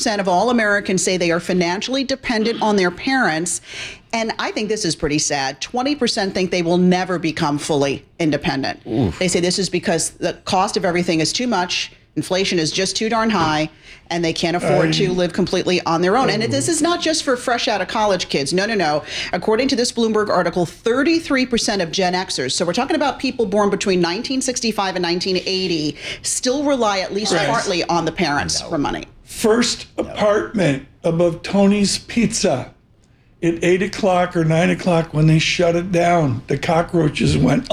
40% of all Americans say they are financially dependent on their parents. And I think this is pretty sad. 20% think they will never become fully independent. Oof. They say this is because the cost of everything is too much. Inflation is just too darn high, and they can't afford to live completely on their own. And this is not just for fresh out of college kids. No. According to this Bloomberg article, 33% of Gen Xers, so we're talking about people born between 1965 and 1980, still rely at least partly on the parents for money. First apartment above Tony's Pizza at 8 o'clock or 9 o'clock when they shut it down. The cockroaches went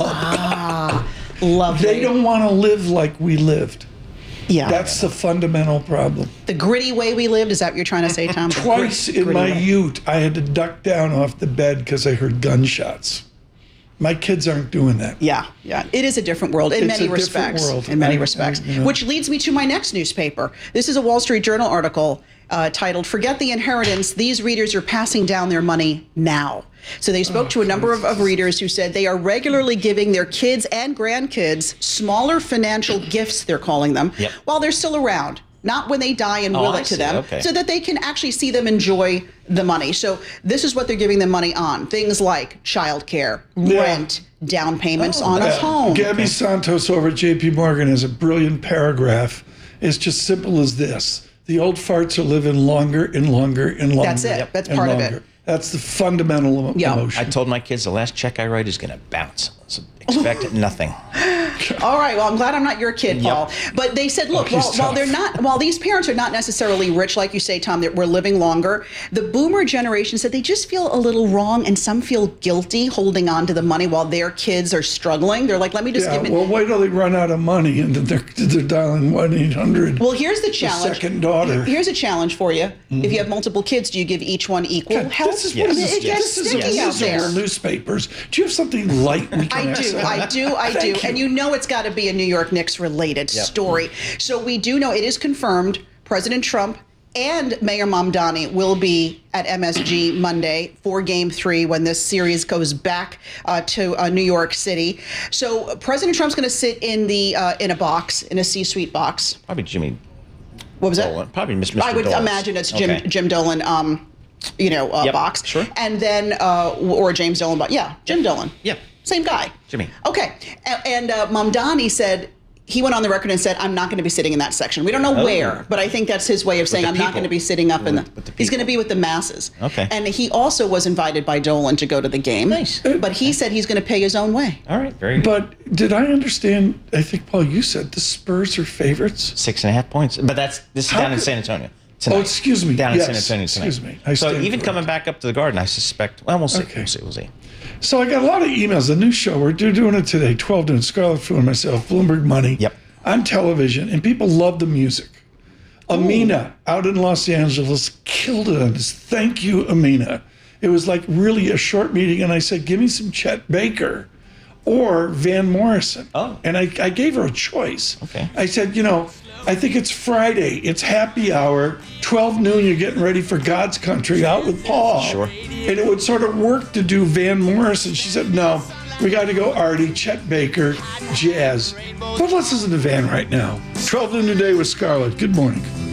up. Lovely. They don't want to live like we lived. Yeah. That's the fundamental problem. The gritty way we lived, is that what you're trying to say, Tom? Twice in my youth, I had to duck down off the bed because I heard gunshots. My kids aren't doing that. Yeah. It is a different world in many respects. In many respects. Which leads me to my next newspaper. This is a Wall Street Journal article titled, "Forget the Inheritance. These readers are passing down their money now." So they spoke to a number of readers who said they are regularly giving their kids and grandkids smaller financial gifts, they're calling them, while they're still around. Not when they die and will it to them, so that they can actually see them enjoy the money. So this is what they're giving them money on. Things like childcare, rent, down payments on a home. Gabby Santos over at JP Morgan has a brilliant paragraph. It's just simple as this. The old farts are living longer and longer and longer. That's it. That's part of it. That's the fundamental emotion. I told my kids the last check I write is going to bounce. So expect nothing. All right. Well, I'm glad I'm not your kid, Paul. But they said, look, while these parents are not necessarily rich, like you say, Tom, that we're living longer, the boomer generation said they just feel a little wrong, and some feel guilty holding on to the money while their kids are struggling. They're like, let me just give it. Well, wait till they run out of money and they're dialing 1-800. Well, here's the challenge. The second daughter. Here's a challenge for you. If you have multiple kids, do you give each one equal help? This is miserable newspapers. Do you have something light we can I do. And you know it's got to be a New York Knicks related story. So we do know it is confirmed President Trump and Mayor Mamdani will be at MSG Monday for Game 3 when this series goes back to New York City. So President Trump's going to sit in a box, in a C-suite box. Probably Jimmy. What was Dolan. that? Probably Mr. I would imagine it's Jim Dolan. Box. Sure. And then, or James Dolan, but Jim Dolan. Yeah. Same guy. Jimmy. Okay. And Mamdani said, he went on the record and said, I'm not going to be sitting in that section. We don't know where, but I think that's his way of saying I'm not going to be sitting up in the he's going to be with the masses. Okay. And he also was invited by Dolan to go to the game. Nice. But he said he's going to pay his own way. All right. Very good. But did I understand, I think, Paul, you said the Spurs are favorites? 6.5 points. But this is down in San Antonio. Tonight. Oh, excuse me. Down in San Antonio tonight. Excuse me. So even coming back up to the Garden, I suspect, we'll see. Okay. We'll see. So I got a lot of emails. The new show, we're doing it today, 12 noon, Scarlet Fu and myself, Bloomberg Money. Yep. On television, and people love the music. Amina out in Los Angeles killed it on this. Thank you, Amina. It was like really a short meeting, and I said, give me some Chet Baker or Van Morrison. Oh. And I gave her a choice. Okay. I said, I think it's Friday. It's happy hour. 12 noon, you're getting ready for God's country out with Paul. Sure. And it would sort of work to do Van Morrison. She said, no, we got to go Artie, Chet Baker, jazz. But let's listen to Van right now. 12 noon today with Scarlett. Good morning.